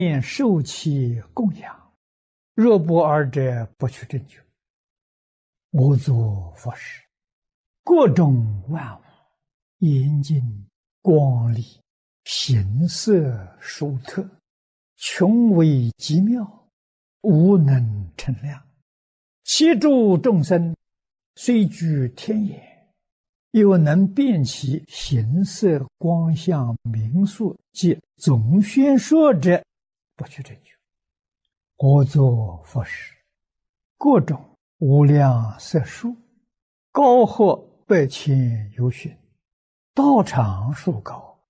念受其供养，若不尔者，不取正觉。我作佛事，各种万物，严净光丽，形色殊特，穷微极妙，无能称量。其诸众生，虽居天眼，又能辨其形色光相名数及总宣说者，不取正觉。我作佛事，各种无量色数，高或百千由旬，道场数高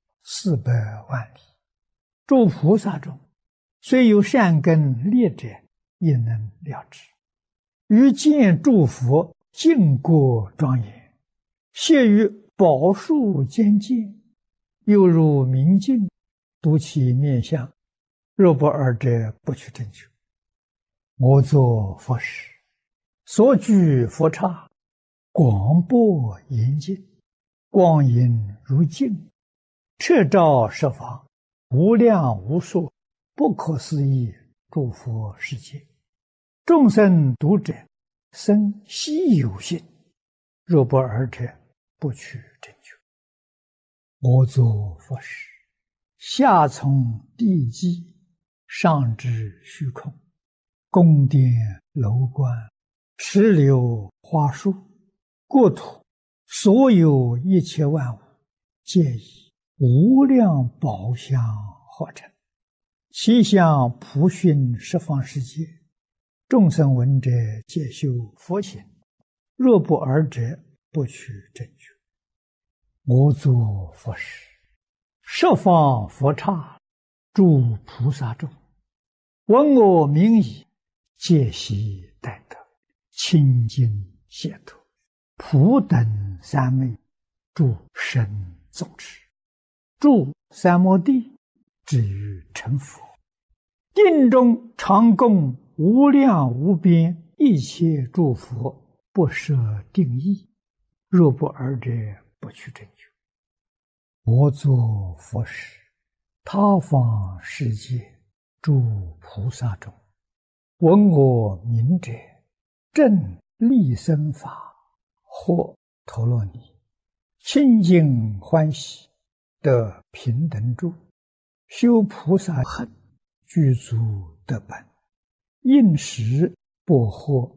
400万里。诸菩萨中，虽有善根劣者，也能了知。于见诸佛净国庄严，谢于宝树间见，又如明镜，睹其面相，若不尔者，不取正觉。我作佛事，所居佛刹，广博严净，光阴如镜，彻照十方，无量无数，不可思议诸佛世界。众生读者，生希有信，若不尔者，不取正觉。我作佛事，下从地基，上至虚空，宫殿楼观，池流花树，国土，所有一切万物，皆以无量宝相合成，其相普熏十方世界。众生闻者，皆修佛行，若不尔者，不取正觉。我作佛事，十方佛刹，诸菩萨众，闻我名已，皆悉待得，清净解脱，普等三昧，诸神众持，诸三摩地，至于成佛。定中常供无量无边一切诸佛，不设定义，若不尔者，不取正觉。我作佛事，他方世界诸菩萨中，闻我名者，正利生法，或陀罗尼，清净欢喜，得平等住，修菩萨行，具足得本，应时不惑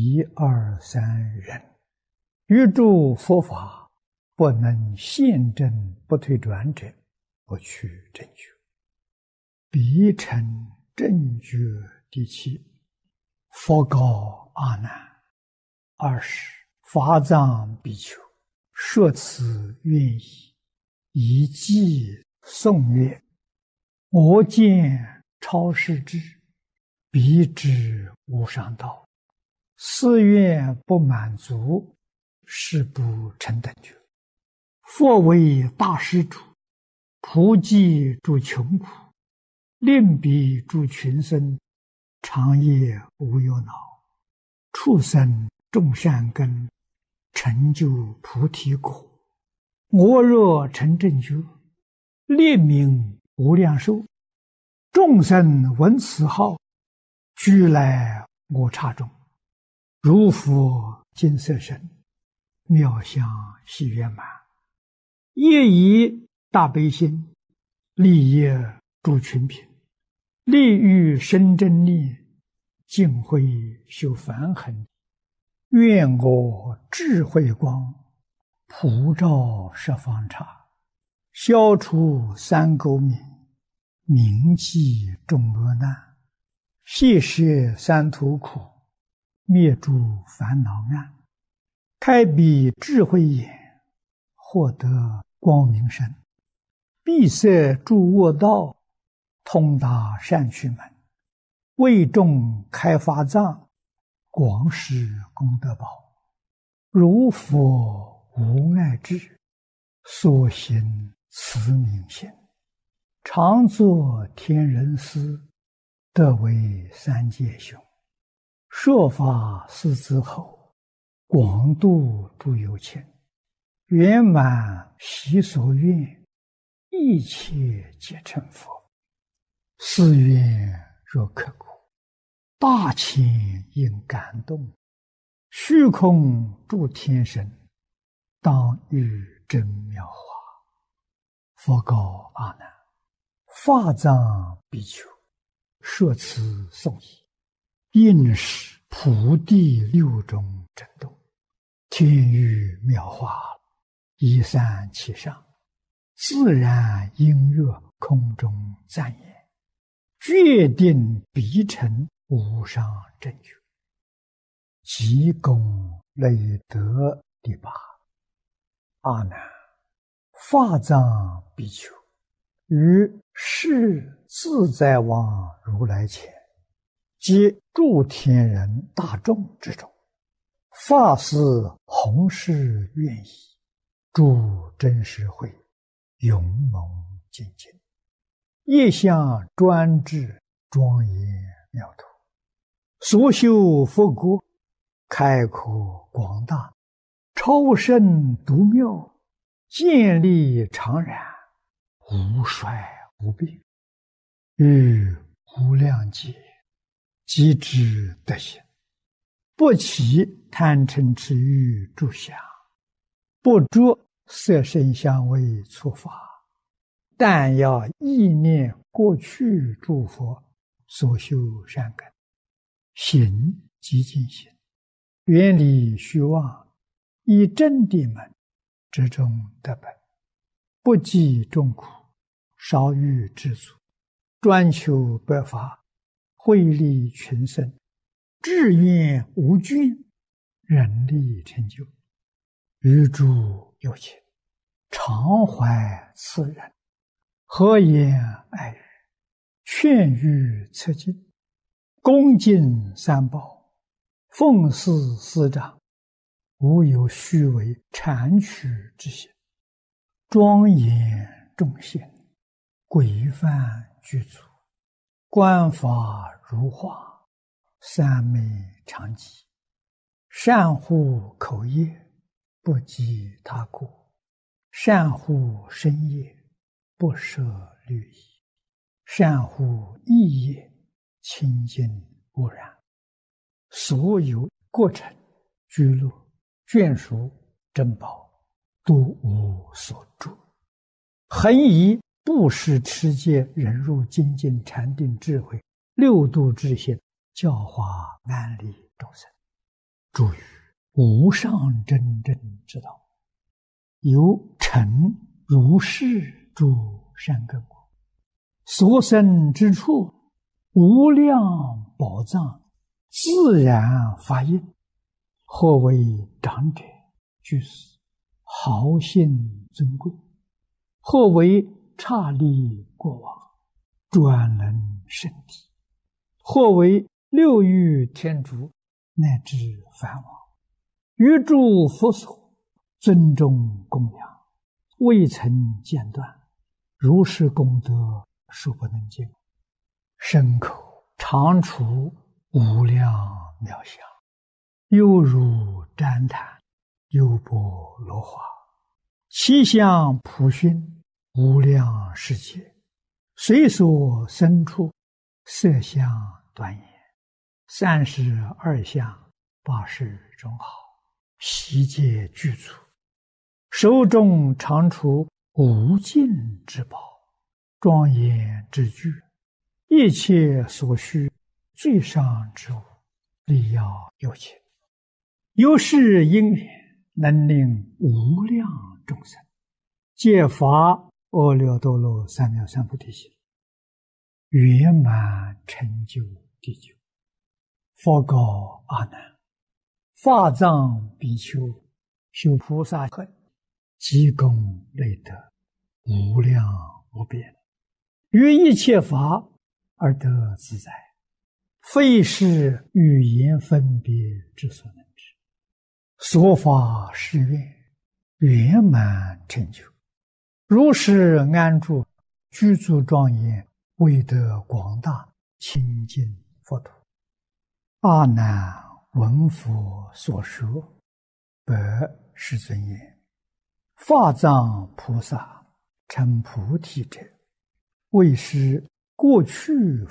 1、2、3人，于诸佛法，不能现证不退转者，不取正觉。彼成正觉第7。佛告阿难：20法藏比丘，说此愿意，以偈颂曰：我见超世智，彼知无上道，誓愿不满足，誓不成等觉。佛为大施主，普济诸穷苦，令彼诸群生，长夜无忧恼，畜生种善根，成就菩提果。我若成正觉，列名无量寿，众生闻此号，俱来我刹中，如佛金色身，妙相喜圆满，业以大悲心，利益诸群品，利欲生真力，净慧修梵行。愿我智慧光，普照十方刹，消除三垢冥，铭记众恶难，悉摄三途苦，灭诸烦恼暗，开彼智慧眼，获得光明身，闭塞诸恶道，通达善趣门，为众开法藏，广施功德宝。如佛无碍智，所行慈悯心，常作天人师，得为三界雄。说法四子后，广度诸有情，圆满习所愿，一切皆成佛。 寺院若刻苦，大千应感动。虚空诸天神，当遇真妙法。佛告阿难：法藏比丘，说此颂已，应是菩提六种震动，天雨妙法，一散其上，自然音乐空中赞言，决定必成无上正觉。即功累德第八。阿难，法藏比丘于世自在王如来前，及诸天人大众之中，发誓弘誓愿意，诸真实会勇猛精进，业相专制庄严妙土，所修佛国开阔广大，超胜独妙，建立常然，无衰无变，于无量劫即知德行，不起贪嗔痴欲诸相，不着色声香味触法，但要意念过去诸佛所修善根，行即尽行，远离虚妄，以真谛门之中得本，不计众苦，少欲知足，专求白法，惠利群生，志愿无倦，人力成就，于诸有情，常怀慈仁，和颜爱语，劝喻策进，恭敬三宝，奉事师长，无有虚伪谄曲之行，庄严众贤，规范具足，观法如画，三昧常寂，善护口业，不及他过，善护身业，不舍律仪，善护意业，清净无染，所有过程居乐眷属珍宝，都无所著，恒以布施持戒忍辱精进禅定智慧六度之心，教化安利众生，诸于无上真正之道，有成如是诸善根果，所生之处无量宝藏，自然发应，或为长者居士，豪信尊贵，或为刹利国王，专能圣体，或为六欲天竺，乃至梵王，于诸佛所尊重供养，未曾间断，如是功德数不能尽，身口常处无量妙相，犹如旃檀，优波罗花，其相普熏，无量世界，随所生处，色相端严，32相80种好，悉皆具足，手中常处无尽之宝，庄严之具，一切所需最上之物，力要有情，有是因缘，能令无量众生皆发阿耨多罗三藐三菩提心，圆满成就地久。佛告阿难：法藏比丘修菩萨恨，积功累德，无量无边，于一切法而得自在，非是语言分别之所能知。所发誓愿，圆满成就，如是安住，居住庄严，为得广大清净佛土。阿难闻佛所说，白世尊言：法藏菩萨成菩提者，为是过去